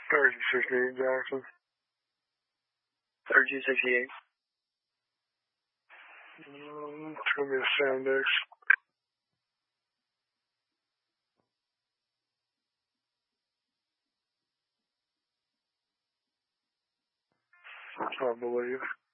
3268 Jackson. 3268. It's going to be a Sandex. I believe.